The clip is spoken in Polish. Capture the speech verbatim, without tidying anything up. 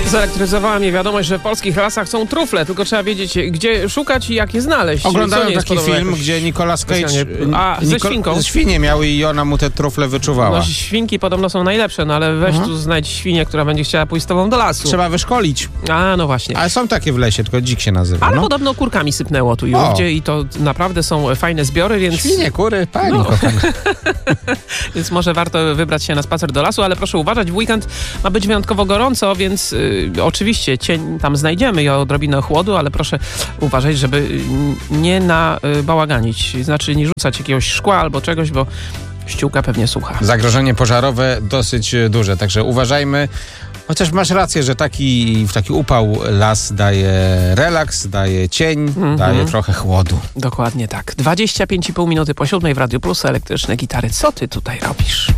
Zelektryzowała mnie wiadomość, że w polskich lasach są trufle, tylko trzeba wiedzieć, gdzie szukać i jak je znaleźć. Oglądałem taki film, jakoś... gdzie Nicolas Cage... A, ze Nicol... świnką? Świnie miały i ona mu te trufle wyczuwała. No, świnki podobno są najlepsze, no ale weź mhm. tu znajdź świnię, która będzie chciała pójść z tobą do lasu. Trzeba wyszkolić. A, no właśnie. Ale są takie w lesie, tylko dzik się nazywa. Ale no. podobno kurkami sypnęło tu i ówdzie i to naprawdę są fajne zbiory, więc... Świnie, kury, pani no. kochana. Więc może warto wybrać się na spacer do lasu, ale proszę uważać, w weekend ma być wyjątkowo gorąco, więc y, oczywiście cień tam znajdziemy i odrobinę chłodu, ale proszę uważać, żeby nie nabałaganić, znaczy nie rzucać jakiegoś szkła albo czegoś, bo ściółka pewnie słucha. Zagrożenie pożarowe dosyć duże, także uważajmy. Chociaż masz rację, że taki, w taki upał las daje relaks, daje cień, mm-hmm. daje trochę chłodu. Dokładnie tak. dwadzieścia pięć i pół minuty po siódmej w Radiu Plus, elektryczne gitary. Co ty tutaj robisz?